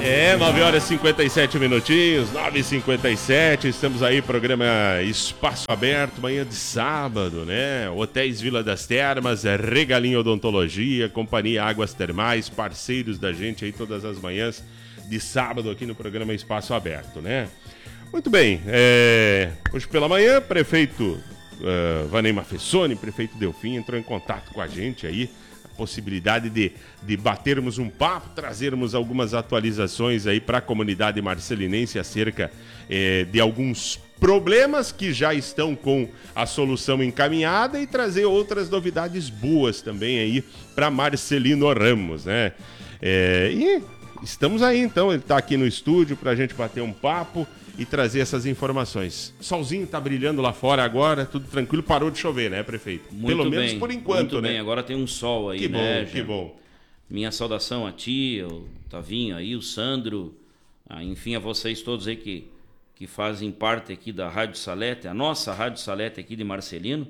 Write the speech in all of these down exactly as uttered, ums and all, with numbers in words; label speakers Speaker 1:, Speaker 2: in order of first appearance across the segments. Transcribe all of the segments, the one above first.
Speaker 1: É, nove horas e cinquenta e sete minutinhos, nove e cinquenta e sete, estamos aí, programa Espaço Aberto, manhã de sábado, né? Hotéis Vila das Termas, Regalinho Odontologia, Companhia Águas Termais, parceiros da gente aí todas as manhãs de sábado aqui no programa Espaço Aberto, né? Muito bem, é... hoje pela manhã, prefeito uh, Vanei Mafessoni, prefeito Delfim, entrou em contato com a gente aí, possibilidade de, de batermos um papo, trazermos algumas atualizações aí para a comunidade marcelinense acerca eh, de alguns problemas que já estão com a solução encaminhada e trazer outras novidades boas também aí para Marcelino Ramos, né? É, e estamos aí então, ele está aqui no estúdio para a gente bater um papo e trazer essas informações. Solzinho tá brilhando lá fora agora, tudo tranquilo, parou de chover, né, prefeito?
Speaker 2: Muito
Speaker 1: Pelo
Speaker 2: bem,
Speaker 1: menos por enquanto,
Speaker 2: muito
Speaker 1: né?
Speaker 2: bem, agora tem um sol aí,
Speaker 1: que
Speaker 2: né?
Speaker 1: Bom, que bom.
Speaker 2: Minha saudação a ti, o Tavinho aí, o Sandro, ah, enfim, a vocês todos aí que, que fazem parte aqui da Rádio Salete, a nossa Rádio Salete aqui de Marcelino,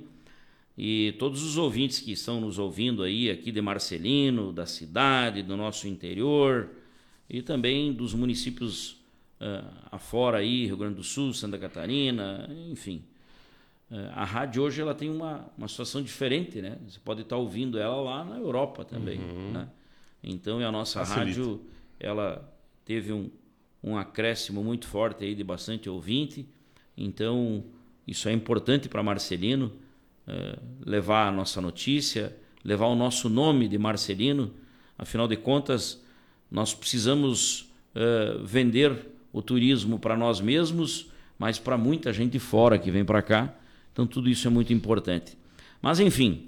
Speaker 2: e todos os ouvintes que estão nos ouvindo aí aqui de Marcelino, da cidade, do nosso interior, e também dos municípios Uh, afora aí, Rio Grande do Sul, Santa Catarina, enfim. Uh, a rádio hoje ela tem uma, uma situação diferente, né? Você pode estar ouvindo ela lá na Europa também, uhum. né? Então, e a nossa Facilita. rádio, ela teve um, um acréscimo muito forte aí de bastante ouvinte. Então, isso é importante para Marcelino, uh, levar a nossa notícia, levar o nosso nome de Marcelino. Afinal de contas, nós precisamos uh, vender o turismo para nós mesmos, mas para muita gente de fora que vem para cá. Então tudo isso é muito importante. Mas enfim,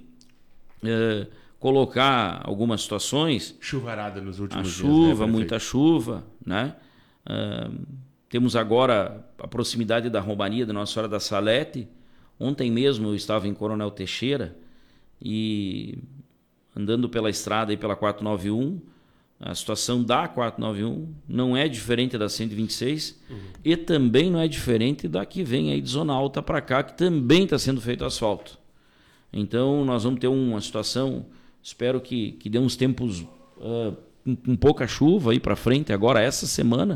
Speaker 2: é, colocar algumas situações...
Speaker 1: Chuvarada nos últimos
Speaker 2: a
Speaker 1: dias.
Speaker 2: chuva,
Speaker 1: né,
Speaker 2: muita chuva, né? É, temos agora a proximidade da Romaria da Nossa Senhora da Salete. Ontem mesmo eu estava em Coronel Teixeira e andando pela estrada aí pela quatrocentos e noventa e um, a situação da quatrocentos e noventa e um não é diferente da cento e vinte e seis uhum. e também não é diferente da que vem aí de Zona Alta para cá, que também está sendo feito asfalto. Então nós vamos ter uma situação, espero que, que dê uns tempos uh, com, com pouca chuva aí para frente, agora essa semana,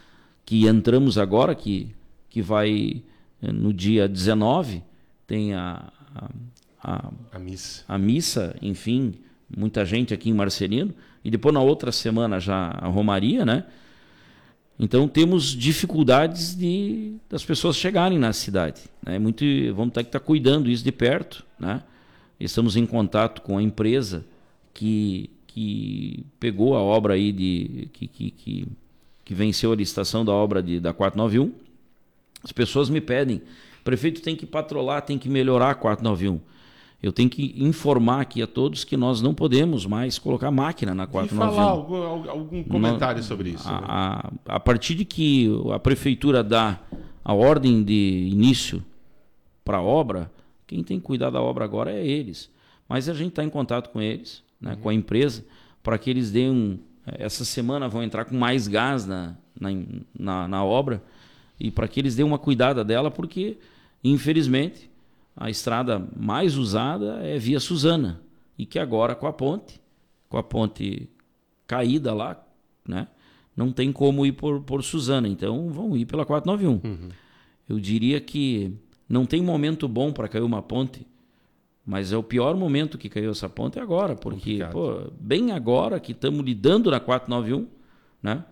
Speaker 2: que entramos agora, que, que vai no dia dezenove, tem a, a, a,
Speaker 1: a, missa.
Speaker 2: a missa, enfim, muita gente aqui em Marcelino, e depois na outra semana já a Romaria, né? Então temos dificuldades de das pessoas chegarem na cidade, né? Muito, vamos ter que estar cuidando isso de perto, né? Estamos em contato com a empresa que, que pegou a obra aí de que, que, que, que venceu a licitação da obra de, da quatrocentos e noventa e um. As pessoas me pedem, prefeito tem que patrolar, tem que melhorar a quatrocentos e noventa e um. Eu tenho que informar aqui a todos que nós não podemos mais colocar máquina na quatrocentos e noventa e um.
Speaker 1: E falar algum, algum comentário não, sobre isso.
Speaker 2: A,
Speaker 1: né?
Speaker 2: a, a partir de que a prefeitura dá a ordem de início para a obra, quem tem que cuidar da obra agora é eles. Mas a gente está em contato com eles, né, uhum. com a empresa, para que eles deem um... Essa semana vão entrar com mais gás na, na, na, na obra e para que eles deem uma cuidada dela, porque, infelizmente... a estrada mais usada é via Suzana, e que agora com a ponte, com a ponte caída lá, né, não tem como ir por, por Suzana, então vão ir pela quatrocentos e noventa e um. Uhum. Eu diria que não tem momento bom para cair uma ponte, mas é o pior momento que caiu essa ponte é agora, porque pô, bem agora que estamos lidando na quatrocentos e noventa e um, né,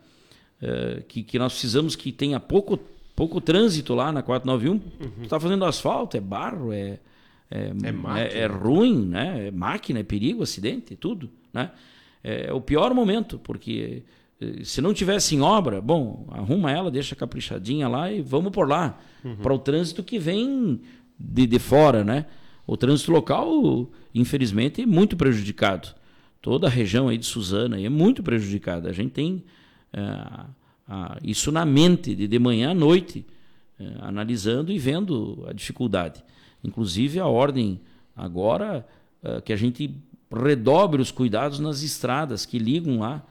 Speaker 2: é, que, que nós precisamos que tenha pouco pouco trânsito lá na quatrocentos e noventa e um, uhum. está fazendo asfalto, é barro, é, é, é, é, é ruim, né? É máquina, é perigo, acidente, tudo, né? É, é o pior momento, porque se não tivesse em obra, bom, arruma ela, deixa caprichadinha lá e vamos por lá, uhum. para o trânsito que vem de, de fora, né? O trânsito local, infelizmente, é muito prejudicado. Toda a região aí de Suzana é muito prejudicada. A gente tem... Uh, Ah, isso na mente, de, de manhã à noite, eh, analisando e vendo a dificuldade. Inclusive a ordem agora eh, que a gente redobre os cuidados nas estradas que ligam lá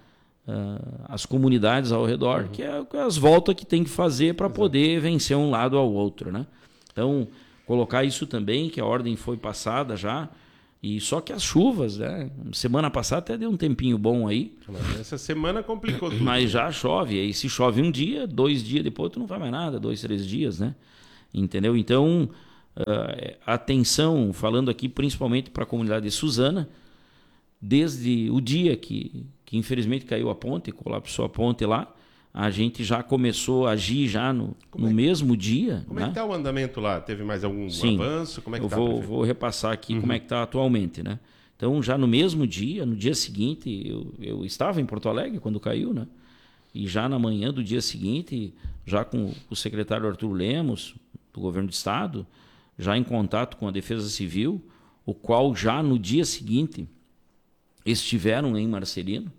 Speaker 2: eh, as comunidades ao redor, uhum. que é as voltas que tem que fazer para poder vencer um lado ao outro, né? Então, colocar isso também, que a ordem foi passada já, E só que as chuvas, né? Semana passada até deu um tempinho bom aí.
Speaker 1: Essa semana complicou tudo.
Speaker 2: Mas já chove. Aí se chove um dia, dois dias depois tu não faz mais nada, dois, três dias, né? Entendeu? Então, uh, atenção, falando aqui principalmente para a comunidade de Suzana, desde o dia que, que infelizmente caiu a ponte, colapsou a ponte lá, a gente já começou a agir já no, no é, mesmo dia.
Speaker 1: Como
Speaker 2: né?
Speaker 1: é que está o andamento lá? Teve mais algum
Speaker 2: Sim,
Speaker 1: avanço? Como é que
Speaker 2: eu
Speaker 1: tá,
Speaker 2: vou, vou repassar aqui uhum. como é que está atualmente. Né? Então, já no mesmo dia, no dia seguinte, eu, eu estava em Porto Alegre quando caiu, né? E já na manhã do dia seguinte, já com o secretário Arthur Lemos, do Governo do Estado, já em contato com a Defesa Civil, o qual já no dia seguinte estiveram em Marcelino,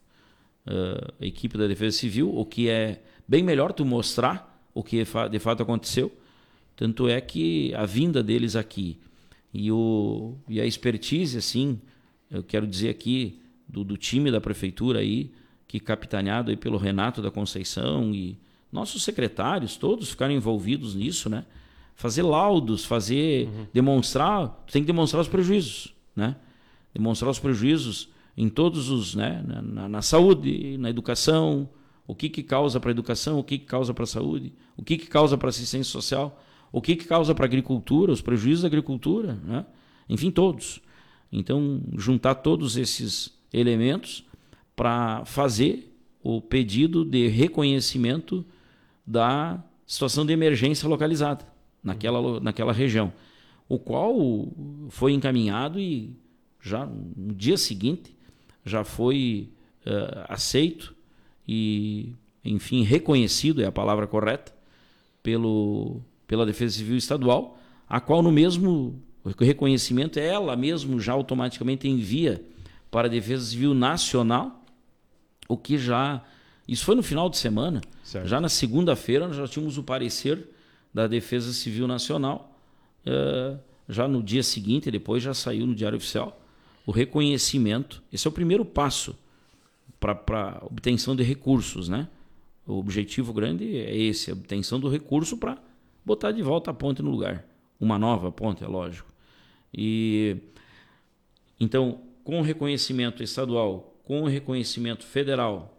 Speaker 2: Uh, a equipe da Defesa Civil, o que é bem melhor tu mostrar o que de fato aconteceu. Tanto é que a vinda deles aqui e, o, e a expertise, assim, eu quero dizer aqui, do, do time da prefeitura aí, que capitaneado aí pelo Renato da Conceição e nossos secretários, todos ficaram envolvidos nisso, né? Fazer laudos, fazer, uhum. demonstrar, tu tem que demonstrar os prejuízos, né? Demonstrar os prejuízos em todos os, né, na, na saúde, na educação, o que que causa para a educação, o que que causa para a saúde, o que que causa para a assistência social, o que que causa para a agricultura, os prejuízos da agricultura, né? Enfim, todos. Então, juntar todos esses elementos para fazer o pedido de reconhecimento da situação de emergência localizada naquela, naquela região, o qual foi encaminhado e já no dia seguinte já foi uh, aceito e, enfim, reconhecido, é a palavra correta, pelo, pela Defesa Civil Estadual, a qual no mesmo reconhecimento ela mesmo já automaticamente envia para a Defesa Civil Nacional, o que já... Isso foi no final de semana. Certo. Já na segunda-feira nós já tínhamos o parecer da Defesa Civil Nacional, uh, já no dia seguinte, depois já saiu no Diário Oficial, o reconhecimento. Esse é o primeiro passo para a obtenção de recursos, né? O objetivo grande é esse, a obtenção do recurso para botar de volta a ponte no lugar. Uma nova ponte, é lógico. E então, com o reconhecimento estadual, com o reconhecimento federal,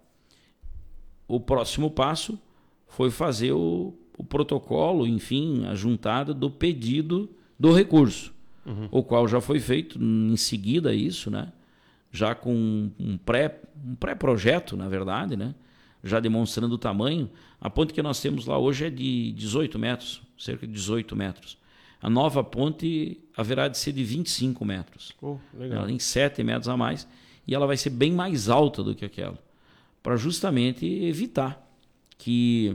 Speaker 2: o próximo passo foi fazer o, o protocolo, enfim, a juntada do pedido do recurso. Uhum. O qual já foi feito em seguida a isso, né? Já com um, pré, um pré-projeto, na verdade, né? Já demonstrando o tamanho. A ponte que nós temos lá hoje é de dezoito metros, cerca de dezoito metros. A nova ponte haverá de ser de vinte e cinco metros. Oh, legal. Ela tem sete metros a mais e ela vai ser bem mais alta do que aquela, para justamente evitar que,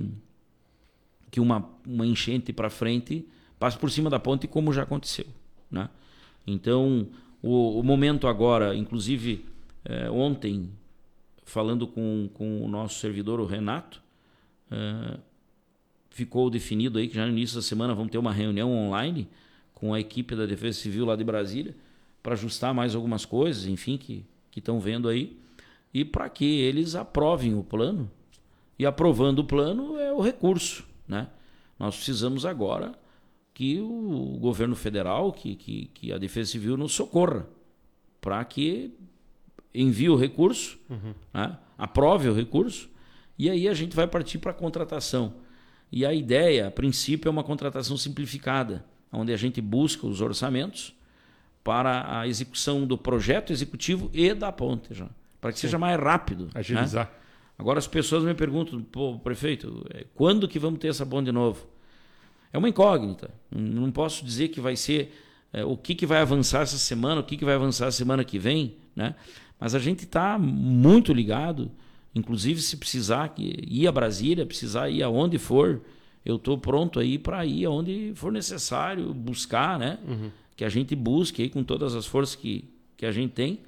Speaker 2: que uma, uma enchente para frente passe por cima da ponte, como já aconteceu. Né? Então, o, o momento agora, inclusive eh, ontem, falando com, com o nosso servidor, o Renato, eh, ficou definido aí que já no início da semana vamos ter uma reunião online com a equipe da Defesa Civil lá de Brasília para ajustar mais algumas coisas, enfim, que que estão vendo aí, e para que eles aprovem o plano. E aprovando o plano é o recurso, né? Nós precisamos agora que o governo federal, que, que, que a Defesa Civil nos socorra, para que envie o recurso, uhum. né? Aprove o recurso, e aí a gente vai partir para a contratação. E a ideia, a princípio, é uma contratação simplificada, onde a gente busca os orçamentos para a execução do projeto executivo e da ponte, já, para que Sim. seja mais rápido.
Speaker 1: Agilizar.
Speaker 2: Né? Agora as pessoas me perguntam, pô, prefeito, quando que vamos ter essa ponte de novo? É uma incógnita. Não posso dizer que vai ser é, o que, que vai avançar essa semana, o que, que vai avançar semana que vem, né? Mas a gente está muito ligado, inclusive se precisar ir a Brasília, precisar ir aonde for, eu estou pronto aí para ir aonde for necessário, buscar, né? Uhum. Que a gente busque aí com todas as forças que, que a gente tem,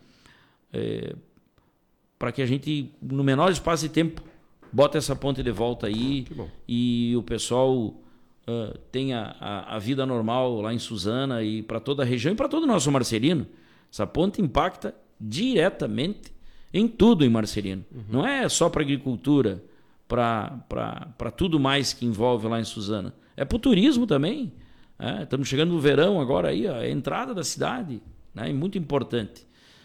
Speaker 2: é, para que a gente, no menor espaço de tempo, bota essa ponte de volta aí e o pessoal uh, tenha a, a vida normal lá em Suzana e para toda a região e para todo o nosso Marcelino. Essa ponte impacta diretamente em tudo em Marcelino. Uhum. Não é só para agricultura, para tudo mais que envolve lá em Suzana. É para o turismo também. É, estamos chegando no verão agora aí, ó, é a entrada da cidade. né? E muito importante.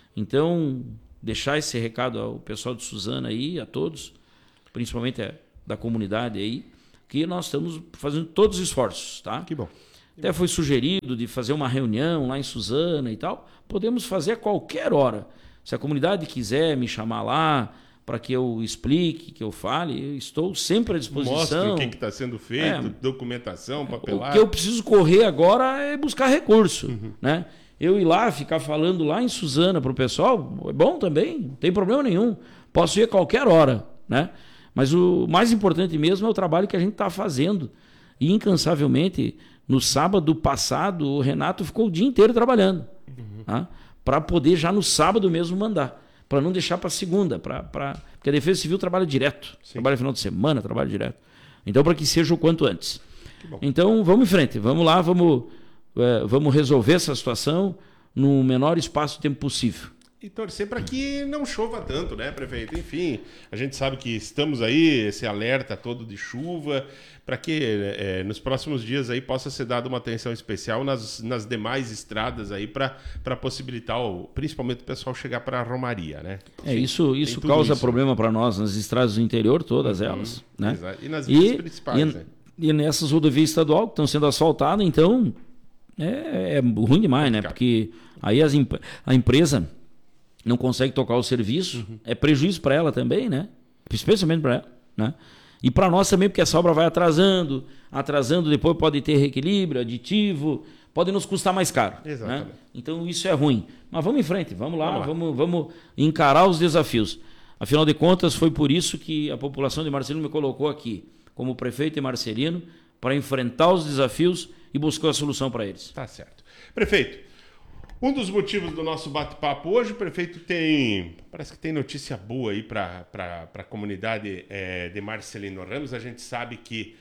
Speaker 2: Então, deixar esse recado ao pessoal de Suzano aí, a todos, principalmente a, da comunidade aí, que nós estamos fazendo todos os esforços, tá?
Speaker 1: Que bom.
Speaker 2: Até foi sugerido de fazer uma reunião lá em Suzano e tal. Podemos fazer a qualquer hora. Se a comunidade quiser me chamar lá para que eu explique, que eu fale, eu estou sempre à disposição.
Speaker 1: Mostre o que está sendo feito, é, documentação, papelada.
Speaker 2: O que eu preciso correr agora é buscar recurso, uhum. né? Eu ir lá, ficar falando lá em Suzano para o pessoal, é bom também, não tem problema nenhum. Posso ir a qualquer hora, né? Mas o mais importante mesmo é o trabalho que a gente está fazendo. E incansavelmente, no sábado passado, o Renato ficou o dia inteiro trabalhando. Uhum. Tá? Para poder já no sábado mesmo mandar. Para não deixar para segunda. Pra, pra... Porque a Defesa Civil trabalha direto. Sim. Trabalha final de semana, trabalha direto. Então, para que seja o quanto antes. Então, vamos em frente. Vamos lá, vamos, é, vamos resolver essa situação no menor espaço de tempo possível.
Speaker 1: E torcer para que não chova tanto, né, prefeito? Enfim, a gente sabe que estamos aí, esse alerta todo de chuva, para que é, nos próximos dias aí possa ser dada uma atenção especial nas, nas demais estradas aí para possibilitar, o, principalmente o pessoal chegar para a Romaria, né?
Speaker 2: É, Sim, isso isso causa isso. problema para nós nas estradas do interior, todas uhum, elas, né?
Speaker 1: Exato. E nas vias e, principais,
Speaker 2: e,
Speaker 1: né?
Speaker 2: E nessas rodovias estaduais que estão sendo asfaltadas, então, é, é ruim demais, né? Porque aí as, a empresa não consegue tocar o serviço, uhum. é prejuízo para ela também, né? Especialmente para ela, né? E para nós também, porque essa obra vai atrasando, atrasando, depois pode ter reequilíbrio, aditivo, pode nos custar mais caro. Exatamente. Né? Então isso é ruim. Mas vamos em frente, vamos lá, vamos, lá. vamos, vamos encarar os desafios. Afinal de contas, foi por isso que a população de Marcelino me colocou aqui, como prefeito de Marcelino, para enfrentar os desafios e buscar a solução para eles.
Speaker 1: Tá certo. Prefeito, um dos motivos do nosso bate-papo hoje, o prefeito tem, parece que tem notícia boa aí para a comunidade é, de Marcelino Ramos. A gente sabe que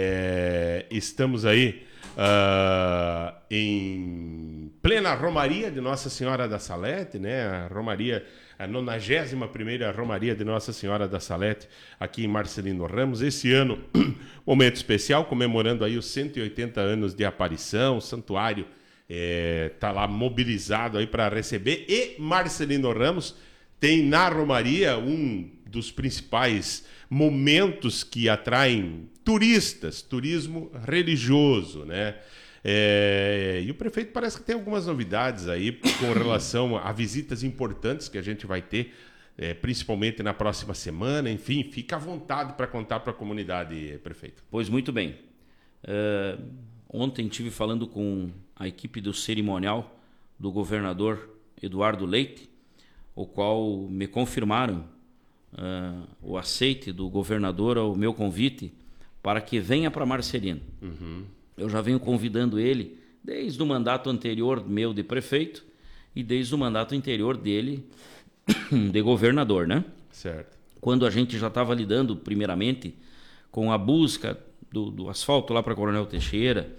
Speaker 1: é, estamos aí uh, em plena Romaria de Nossa Senhora da Salete, né? A Romaria, a nonagésima primeira Romaria de Nossa Senhora da Salete aqui em Marcelino Ramos. Esse ano, momento especial, comemorando aí os cento e oitenta anos de aparição, o santuário está é, lá mobilizado aí para receber. E Marcelino Ramos tem na Romaria um dos principais momentos que atraem turistas, turismo religioso, né? É, e o prefeito parece que tem algumas novidades aí com relação a visitas importantes que a gente vai ter, é, principalmente na próxima semana. Enfim, fica à vontade para contar para a comunidade, prefeito.
Speaker 2: Pois muito bem. Uh, ontem estive falando com a equipe do cerimonial do governador Eduardo Leite, o qual me confirmaram uh, o aceite do governador ao meu convite para que venha para Marcelino. Uhum. Eu já venho convidando ele desde o mandato anterior meu de prefeito e desde o mandato anterior dele de governador, né?
Speaker 1: Certo.
Speaker 2: Quando a gente já estava lidando primeiramente com a busca do, do asfalto lá para Coronel Teixeira,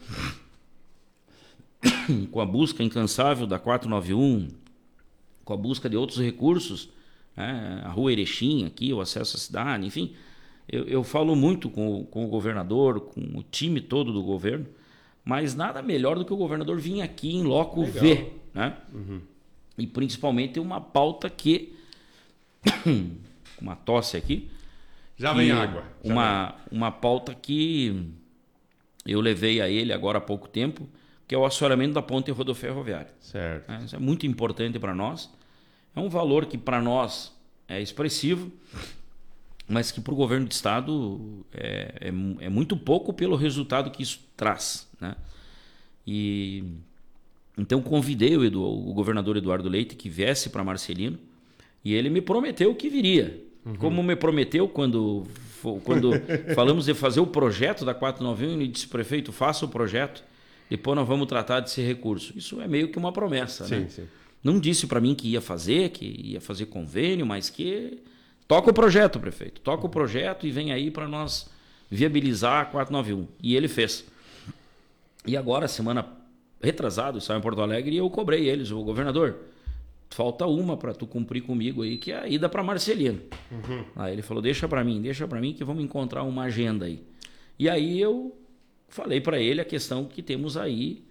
Speaker 2: com a busca incansável da quatrocentos e noventa e um, com a busca de outros recursos, né? A Rua Erechim aqui, o acesso à cidade, enfim, eu, eu falo muito com, com o governador, com o time todo do governo, mas nada melhor do que o governador vir aqui em loco Legal. ver, né? Uhum. E principalmente uma pauta que, uma tosse aqui,
Speaker 1: já vem água,
Speaker 2: já uma, vem. uma pauta que eu levei a ele agora há pouco tempo, que é o assoreamento da ponte rodoferroviária.
Speaker 1: Certo.
Speaker 2: É, isso é muito importante para nós. É um valor que para nós é expressivo, mas que para o governo do estado é, é, é muito pouco pelo resultado que isso traz, né? E então convidei o, Edu, o governador Eduardo Leite que viesse para Marcelino e ele me prometeu que viria. Uhum. Como me prometeu quando, quando falamos de fazer o projeto da quatrocentos e noventa e um, ele disse: prefeito, faça o projeto, depois nós vamos tratar desse recurso. Isso é meio que uma promessa,
Speaker 1: sim,
Speaker 2: né?
Speaker 1: Sim.
Speaker 2: Não disse para mim que ia fazer, que ia fazer convênio, mas que toca o projeto, prefeito. Toca o projeto e vem aí para nós viabilizar a quatrocentos e noventa e um. E ele fez. E agora, semana retrasada, eu estava em Porto Alegre e eu cobrei eles, o governador, falta uma para tu cumprir comigo aí, que é a ida para Marcelino. Uhum. Aí ele falou: deixa para mim, deixa para mim que vamos encontrar uma agenda aí. E aí eu falei para ele a questão que temos aí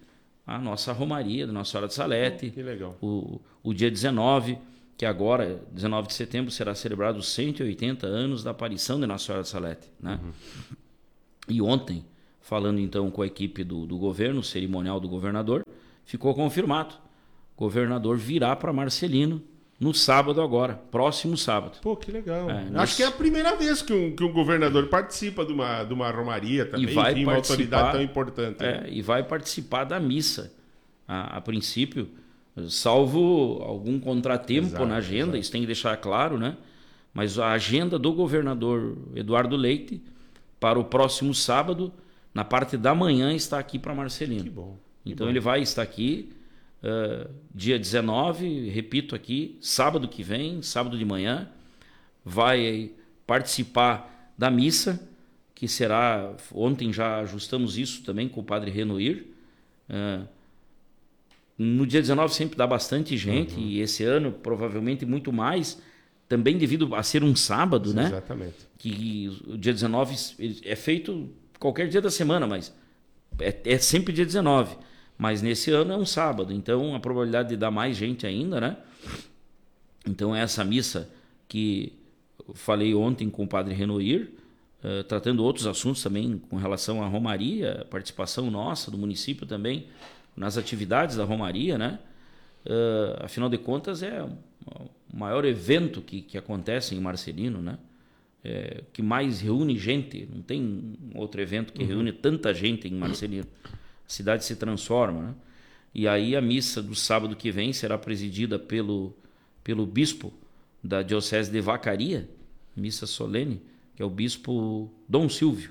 Speaker 2: a nossa Romaria da Nossa Senhora de Salete.
Speaker 1: Que legal.
Speaker 2: O, o dia dezenove, que agora, dezenove de setembro, será celebrado os cento e oitenta anos da aparição de Nossa Senhora de Salete. Né? Uhum. E ontem, falando então com a equipe do, do governo, o cerimonial do governador, ficou confirmado. O governador virá para Marcelino no sábado agora, próximo sábado.
Speaker 1: Pô, que legal.
Speaker 2: É,
Speaker 1: Acho
Speaker 2: nós...
Speaker 1: que é a primeira vez que um, que um governador participa de uma, de uma romaria também,
Speaker 2: e vai
Speaker 1: enfim, uma autoridade tão importante.
Speaker 2: É, né? E vai participar da missa, a, a princípio, salvo algum contratempo exato, na agenda, exato. Isso tem que deixar claro, né? Mas a agenda do governador Eduardo Leite para o próximo sábado, na parte da manhã, está aqui para Marcelino.
Speaker 1: Que bom. Que
Speaker 2: então
Speaker 1: bom.
Speaker 2: Ele vai estar aqui uh, dia dezenove, repito aqui, sábado que vem, sábado de manhã, vai participar da missa, que será, ontem já ajustamos isso também com o padre Renoir. Uh, no dia dezenove sempre dá bastante gente, uhum. E esse ano provavelmente muito mais, também devido a ser um sábado, né?
Speaker 1: Exatamente.
Speaker 2: Que o dia dezenove é feito qualquer dia da semana, mas é, é sempre dia dezenove. Mas nesse ano é um sábado, então a probabilidade de dar mais gente ainda, né? Então é essa missa que eu falei ontem com o padre Renoir, uh, tratando outros assuntos também com relação à Romaria, participação nossa do município também nas atividades da Romaria, né? Uh, afinal de contas é o maior evento que, que acontece em Marcelino, né? É, que mais reúne gente, não tem outro evento que uhum. reúne tanta gente em Marcelino. A cidade se transforma, né? E aí a missa do sábado que vem será presidida pelo, pelo bispo da Diocese de Vacaria, missa solene, que é o bispo Dom Silvio,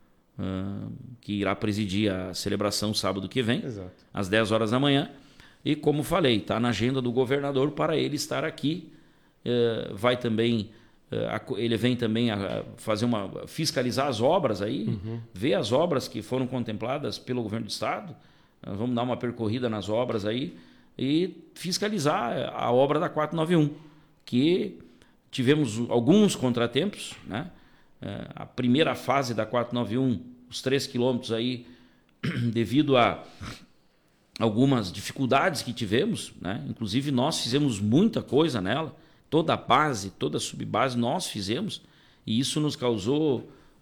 Speaker 2: uh, que irá presidir a celebração sábado que vem, exato. Às dez horas da manhã. E como falei, está na agenda do governador para ele estar aqui. Uh, vai também... Ele vem também a fazer uma fiscalizar as obras aí, uhum. ver as obras que foram contempladas pelo governo do estado. Nós vamos dar uma percorrida nas obras aí e fiscalizar a obra da quatrocentos e noventa e um, que tivemos alguns contratempos, né? A primeira fase da quatrocentos e noventa e um, os três quilômetros aí, devido a algumas dificuldades que tivemos, né? Inclusive nós fizemos muita coisa nela. Toda a base, toda a subbase nós fizemos, e isso nos causou,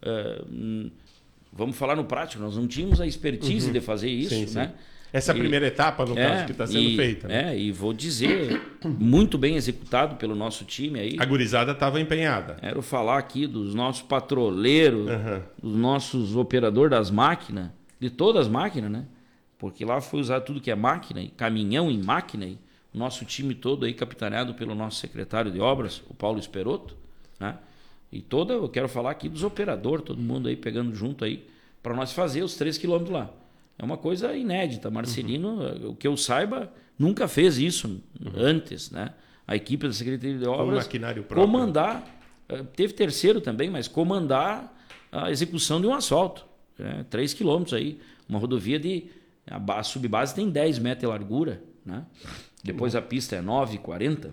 Speaker 2: uh, vamos falar no prático, nós não tínhamos a expertise uhum. de fazer isso. Sim, sim. Né?
Speaker 1: Essa é a primeira e, etapa, no é, caso, que está sendo
Speaker 2: e,
Speaker 1: feita. Né?
Speaker 2: É, e vou dizer, muito bem executado pelo nosso time aí.
Speaker 1: A gurizada estava empenhada.
Speaker 2: Quero falar aqui dos nossos patroleiros, uhum. dos nossos operadores das máquinas, de todas as máquinas, né? Porque lá foi usado tudo que é máquina, e caminhão em máquina, e nosso time todo aí capitaneado pelo nosso secretário de obras, o Paulo Esperotto, né? E toda, eu quero falar aqui dos operadores, todo mundo aí pegando junto aí, para nós fazer os três quilômetros lá. É uma coisa inédita. Marcelino, uhum. o que eu saiba, nunca fez isso uhum. antes, né? A equipe da Secretaria de Obras...
Speaker 1: Com maquinário próprio.
Speaker 2: Comandar, teve terceiro também, mas comandar a execução de um asfalto. Né? Três quilômetros aí, uma rodovia de... A subbase tem dez metros de largura, né? Depois a pista é nove e quarenta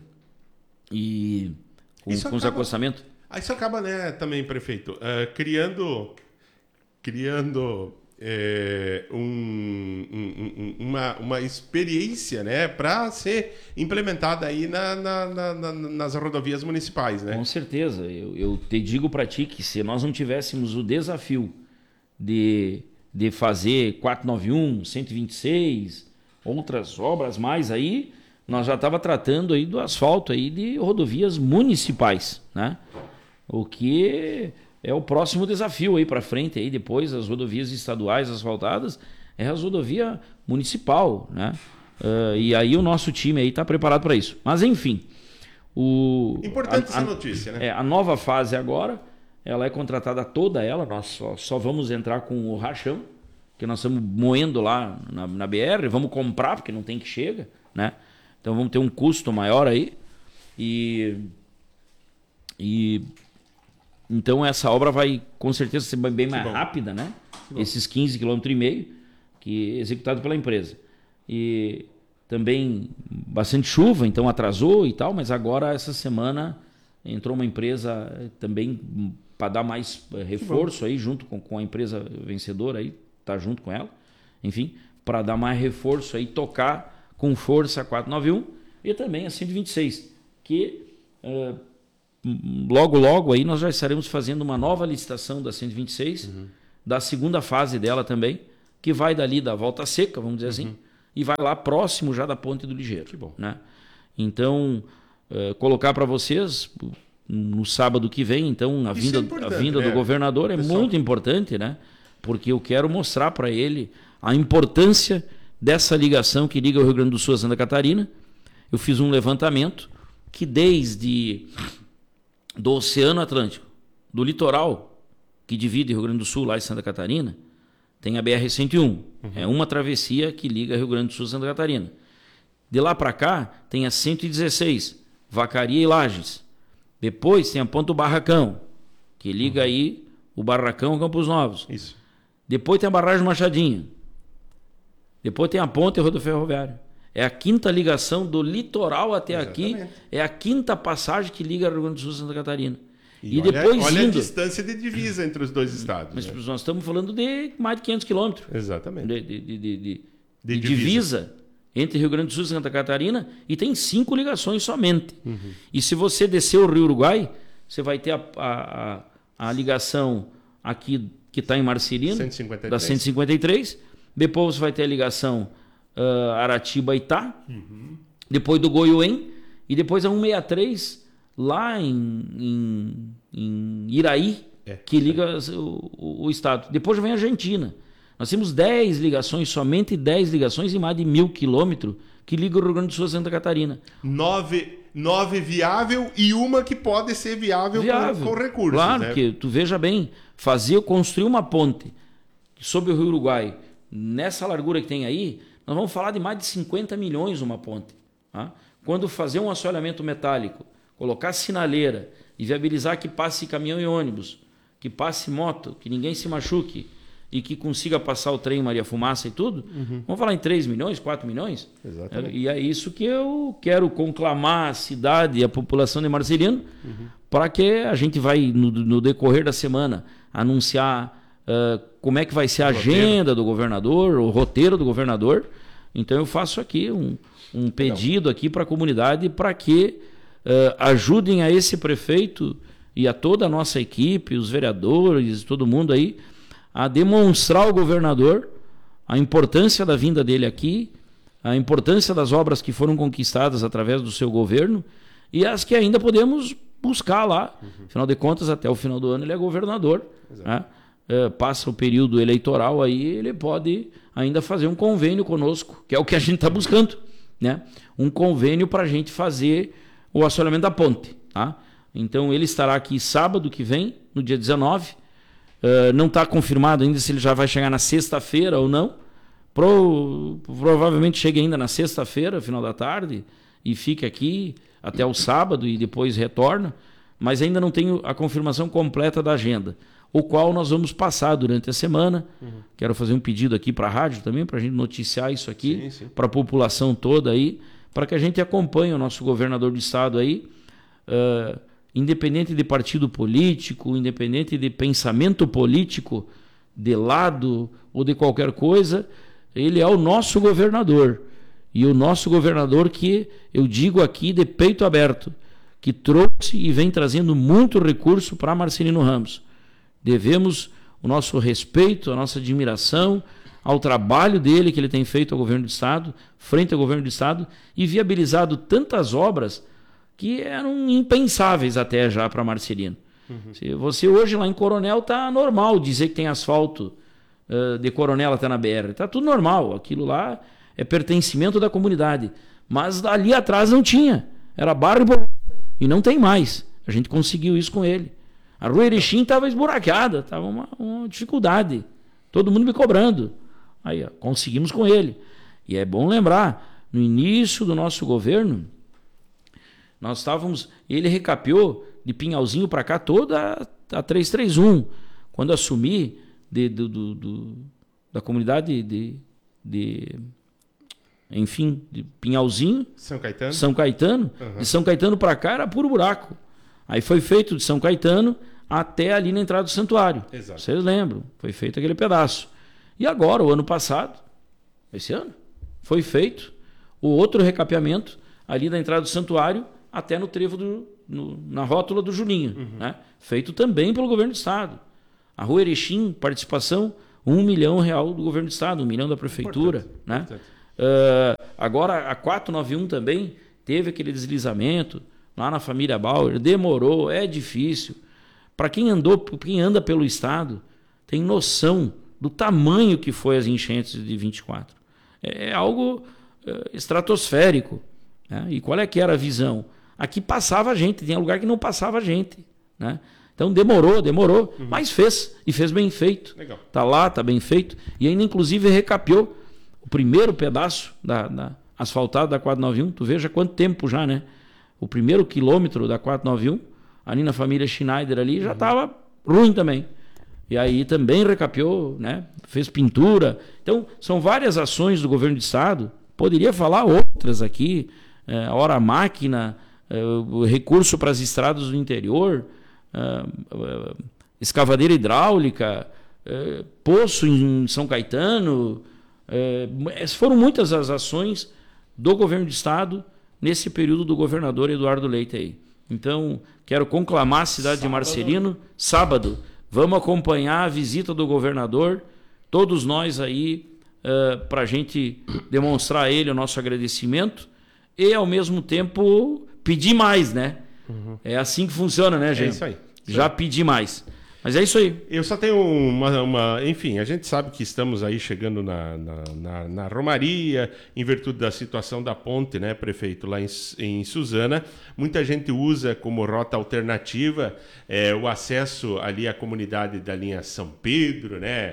Speaker 2: e com, com os acostamentos.
Speaker 1: Isso acaba, né, também, prefeito, uh, criando, criando é, um, um, um, uma, uma experiência, né, para ser implementada aí na, na, na, nas rodovias municipais, né?
Speaker 2: Com certeza. Eu, eu te digo para ti que se nós não tivéssemos o desafio de, de fazer quatrocentos e noventa e um, cento e vinte e seis, outras obras mais aí, nós já estava tratando aí do asfalto aí de rodovias municipais, né? O que é o próximo desafio aí para frente aí depois as rodovias estaduais asfaltadas é a rodovia municipal, né? Uh, e aí o nosso time aí está preparado para isso. Mas enfim, o
Speaker 1: importante
Speaker 2: a,
Speaker 1: essa
Speaker 2: a,
Speaker 1: notícia, né?
Speaker 2: É, a nova fase agora, ela é contratada toda ela, nós só, só vamos entrar com o rachão, que nós estamos moendo lá na, na B R, vamos comprar porque não tem que chega, né? Então vamos ter um custo maior aí. E, e então essa obra vai com certeza ser bem mais rápida, né? Esses quinze quilômetros e meio que é executado pela empresa. E também bastante chuva, então atrasou e tal, mas agora essa semana entrou uma empresa também para dar mais reforço aí junto com, com a empresa vencedora aí, tá junto com ela. Enfim, para dar mais reforço aí, tocar com força a quatrocentos e noventa e um e também a cento e vinte e seis, que uh, logo, logo aí nós já estaremos fazendo uma nova licitação da cento e vinte e seis, uhum. da segunda fase dela também, que vai dali da Volta Seca, vamos dizer assim, uhum. e vai lá próximo já da Ponte do Ligeiro. Que bom. Né? Então, uh, colocar para vocês no sábado que vem, então, a vinda, é a vinda né? do governador é Pessoal. muito importante, né? Porque eu quero mostrar para ele a importância dessa ligação que liga o Rio Grande do Sul a Santa Catarina. Eu fiz um levantamento que desde do Oceano Atlântico, do litoral, que divide Rio Grande do Sul lá em Santa Catarina, tem a B R cento e um. Uhum. É uma travessia que liga Rio Grande do Sul a Santa Catarina. De lá para cá, tem a cento e dezesseis, Vacaria e Lages. Depois tem a Ponto Barracão, que liga uhum. aí o Barracão a Campos Novos. Isso. Depois tem a Barragem Machadinho. Depois tem a Ponte e a Rodovia Ferroviária. É a quinta ligação do litoral até Exatamente. aqui. É a quinta passagem que liga Rio Grande do Sul e Santa Catarina.
Speaker 1: E, e olha, depois olha indo... a distância de divisa entre os dois estados.
Speaker 2: Mas
Speaker 1: né?
Speaker 2: nós estamos falando de mais de quinhentos quilômetros.
Speaker 1: Exatamente.
Speaker 2: De, de, de, de, de,
Speaker 1: de
Speaker 2: divisa. divisa entre Rio Grande do Sul e Santa Catarina. E tem cinco ligações somente. Uhum. E se você descer o Rio Uruguai, você vai ter a, a, a, a ligação aqui que está em Marcelino,
Speaker 1: cento e cinquenta e três.
Speaker 2: Da cento e cinquenta e três. Depois você vai ter a ligação uh, Aratiba-Itá. Uhum. Depois do Goiuém. E depois a cento e sessenta e três lá em, em, em Iraí, é, que liga é. o, o, o estado. Depois vem a Argentina. Nós temos dez ligações, somente dez ligações em mais de mil quilômetros que ligam o Rio Grande do Sul a Santa Catarina.
Speaker 1: Nove, nove viável e uma que pode ser viável, viável. Com, com recursos.
Speaker 2: Claro,
Speaker 1: né?
Speaker 2: porque tu veja bem, fazer, construir uma ponte sobre o Rio Uruguai, nessa largura que tem aí, nós vamos falar de mais de cinquenta milhões uma ponte. Tá? Quando fazer um assoalhamento metálico, colocar sinaleira e viabilizar que passe caminhão e ônibus, que passe moto, que ninguém se machuque e que consiga passar o trem Maria Fumaça e tudo, uhum. vamos falar em três milhões, quatro milhões?
Speaker 1: Exatamente.
Speaker 2: E é isso que eu quero conclamar a cidade e a população de Marcelino, uhum. para que a gente vai, no, no decorrer da semana, anunciar uh, como é que vai ser a agenda do governador, o roteiro do governador. Então eu faço aqui um, um pedido aqui para a comunidade para que uh, ajudem a esse prefeito e a toda a nossa equipe, os vereadores, todo mundo aí, a demonstrar ao governador a importância da vinda dele aqui, a importância das obras que foram conquistadas através do seu governo e as que ainda podemos buscar lá. Uhum. Afinal de contas, até o final do ano ele é governador. Né? É, passa o período eleitoral aí, ele pode ainda fazer um convênio conosco, que é o que a gente está buscando. Né? Um convênio para a gente fazer o assoalhamento da ponte. Tá? Então ele estará aqui sábado que vem, no dia dezenove. Uh, não está confirmado ainda se ele já vai chegar na sexta-feira ou não. Pro, provavelmente chegue ainda na sexta-feira, final da tarde, e fique aqui até o sábado e depois retorna. Mas ainda não tenho a confirmação completa da agenda, o qual nós vamos passar durante a semana. Uhum. Quero fazer um pedido aqui para a rádio também, para a gente noticiar isso aqui, para a população toda aí, para que a gente acompanhe o nosso governador do estado aí, uh, independente de partido político, independente de pensamento político, de lado ou de qualquer coisa, ele é o nosso governador. E o nosso governador que, eu digo aqui de peito aberto, que trouxe e vem trazendo muito recurso para Marcelino Ramos. Devemos o nosso respeito, a nossa admiração ao trabalho dele que ele tem feito ao governo do estado, frente ao governo do estado, e viabilizado tantas obras que eram impensáveis até já para Marcelino. Uhum. Se você hoje lá em Coronel está normal dizer que tem asfalto uh, de Coronel até na B R. Está tudo normal. Aquilo lá é pertencimento da comunidade. Mas ali atrás não tinha. Era barro e não tem mais. A gente conseguiu isso com ele. A Rua Erechim estava esburacada, estava uma, uma dificuldade. Todo mundo me cobrando. Aí, ó, conseguimos com ele. E é bom lembrar, no início do nosso governo, nós estávamos, ele recapeou de Pinhalzinho para cá toda a, a trezentos e trinta e um. Quando assumi de, do, do, do, da comunidade de, de, enfim, de Pinhalzinho,
Speaker 1: São Caetano,
Speaker 2: São Caetano uhum. de São Caetano para cá era puro buraco. Aí foi feito de São Caetano até ali na entrada do santuário. Exato. Vocês lembram? Foi feito aquele pedaço. E agora, o ano passado, Esse ano. Foi feito o outro recapeamento ali da entrada do santuário até no trevo, do, no, na rótula do Juninho. Uhum. Né? Feito também pelo governo do estado. A Rua Erechim, participação, um milhão real do governo do estado, um milhão da prefeitura. Importante, né? Importante. Uh, agora, a quatrocentos e noventa e um também teve aquele deslizamento lá na família Bauer, demorou, é difícil. Para quem andou, quem anda pelo estado, tem noção do tamanho que foi as enchentes de vinte e quatro. É algo é, estratosférico. Né? E qual é que era a visão? Aqui passava gente, tinha lugar que não passava gente. Né? Então demorou, demorou, uhum. mas fez, e fez bem feito. Está lá, está bem feito, e ainda inclusive recapeou o primeiro pedaço da, da asfaltado da quatrocentos e noventa e um, tu veja quanto tempo já, né? O primeiro quilômetro da quatrocentos e noventa e um, ali na família Schneider ali, já estava uhum. ruim também. E aí também recapeou, né? Fez pintura. Então, são várias ações do governo do estado. Poderia falar outras aqui, é, hora máquina, é, o recurso para as estradas do interior, é, é, escavadeira hidráulica, é, poço em São Caetano. É, foram muitas as ações do governo do estado nesse período do governador Eduardo Leite aí. Então, quero conclamar a cidade sábado. de Marcelino, sábado, vamos acompanhar a visita do governador, todos nós aí, uh, para a gente demonstrar a ele o nosso agradecimento e, ao mesmo tempo, pedir mais, né? Uhum. É assim que funciona, né, gente?
Speaker 1: É isso aí.
Speaker 2: Já pedir mais. Mas é isso aí.
Speaker 1: Eu só tenho uma, uma... Enfim, a gente sabe que estamos aí chegando na, na, na, na Romaria, em virtude da situação da ponte, né, prefeito, lá em, em Suzana. Muita gente usa como rota alternativa é, o acesso ali à comunidade da linha São Pedro, né?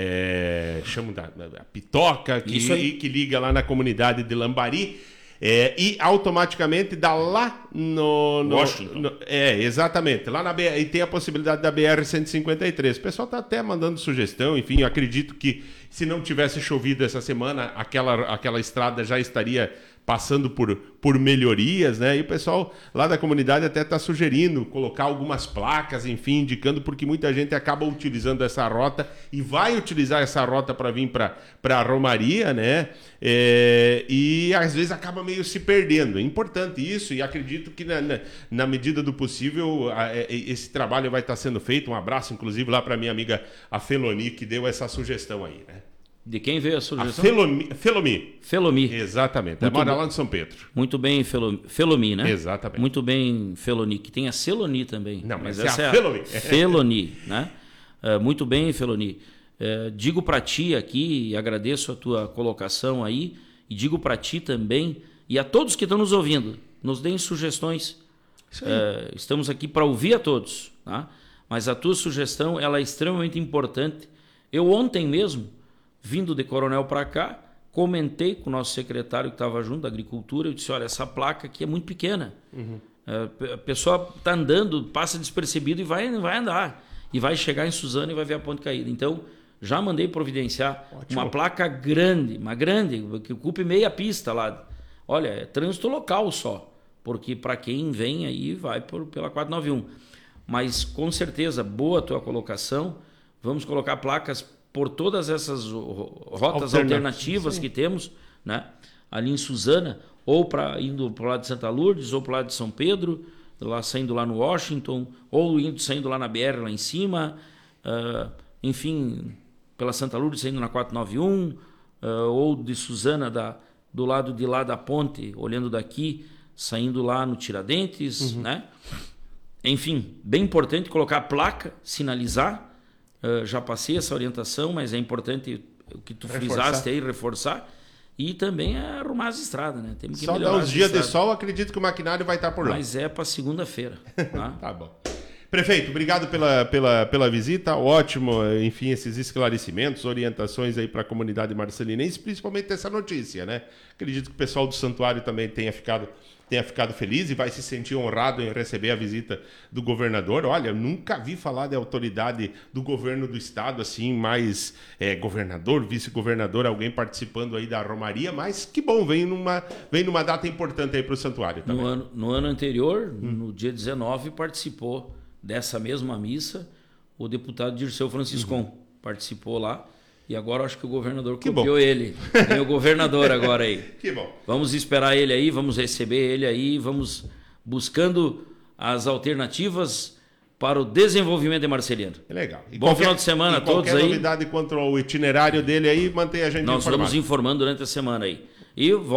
Speaker 1: É, chamam da, da Pitoca, que, que liga lá na comunidade de Lambari. É, e automaticamente dá lá no... no, no é, exatamente. Lá na B R, e tem a possibilidade da B R cento e cinquenta e três. O pessoal está até mandando sugestão, enfim, eu acredito que se não tivesse chovido essa semana, aquela, aquela estrada já estaria passando por, por melhorias, né? E o pessoal lá da comunidade até está sugerindo colocar algumas placas, enfim, indicando, porque muita gente acaba utilizando essa rota e vai utilizar essa rota para vir para a Romaria, né? É, e às vezes acaba meio se perdendo. É importante isso e acredito que na, na, na medida do possível a, a, esse trabalho vai estar sendo feito. Um abraço, inclusive, lá para minha amiga a Feloni, que deu essa sugestão aí, né?
Speaker 2: De quem veio a sugestão?
Speaker 1: A Felomi. Felomi.
Speaker 2: Felomi.
Speaker 1: Exatamente. Ela mora lá no São Pedro.
Speaker 2: Muito bem, Felomi, Felomi, né?
Speaker 1: Exatamente.
Speaker 2: Muito bem, Feloni, que tem a Celoni também.
Speaker 1: Não, mas, mas essa é a Felomi.
Speaker 2: Feloni, né? Uh, muito bem, Feloni. Uh, digo para ti aqui, e agradeço a tua colocação aí, e digo para ti também, e a todos que estão nos ouvindo, nos deem sugestões. Isso aí. Uh, estamos aqui para ouvir a todos, tá? Mas a tua sugestão, ela é extremamente importante. Eu ontem mesmo, vindo de Coronel para cá, comentei com o nosso secretário que estava junto da Agricultura, eu disse, olha, essa placa aqui é muito pequena. Uhum. A pessoa está andando, passa despercebido e vai, vai andar. E vai chegar em Suzano e vai ver a ponte caída. Então, já mandei providenciar Ótimo. uma placa grande, uma grande, que ocupe meia pista lá. Olha, é trânsito local só, porque para quem vem aí vai por, pela quatrocentos e noventa e um. Mas, com certeza, boa a tua colocação. Vamos colocar placas por todas essas rotas alternativas que temos, né? Ali em Suzana, ou para indo para o lado de Santa Lourdes, ou para o lado de São Pedro, lá saindo lá no Washington, ou indo saindo lá na B R lá em cima, uh, enfim, pela Santa Lourdes saindo na quatrocentos e noventa e um, uh, ou de Suzana da, do lado de lá da ponte, olhando daqui, saindo lá no Tiradentes, uhum. né? Enfim, bem importante colocar a placa, sinalizar. Uh, já passei essa orientação, mas é importante o que tu reforçar. frisaste aí, reforçar. E também é arrumar as estradas, né? Temos que
Speaker 1: Só dá uns dias de sol, acredito que o maquinário vai estar por lá.
Speaker 2: Mas é para segunda-feira. Tá?
Speaker 1: Tá bom. Prefeito, obrigado pela, pela, pela visita. Ótimo, enfim, esses esclarecimentos, orientações aí para a comunidade marcelinense, principalmente essa notícia, né? Acredito que o pessoal do santuário também tenha ficado... tenha ficado feliz e vai se sentir honrado em receber a visita do governador. Olha, eu nunca vi falar de autoridade do governo do estado, assim, mais é, governador, vice-governador, alguém participando aí da Romaria, mas que bom, vem numa, vem numa data importante aí para o santuário também.
Speaker 2: No ano, no ano anterior, hum. no dia dezenove, participou dessa mesma missa o deputado Dirceu Franciscon, uhum. participou lá E agora acho que o governador
Speaker 1: Que
Speaker 2: copiou
Speaker 1: bom.
Speaker 2: ele. Tem o governador agora aí.
Speaker 1: Que bom.
Speaker 2: Vamos esperar ele aí, vamos receber ele aí, vamos buscando as alternativas para o desenvolvimento de Marcelino.
Speaker 1: É legal. E
Speaker 2: Bom
Speaker 1: qualquer,
Speaker 2: final de semana a todos aí.
Speaker 1: Qualquer novidade quanto ao itinerário dele aí, mantém a gente
Speaker 2: Nós
Speaker 1: informado.
Speaker 2: vamos informando durante a semana aí. E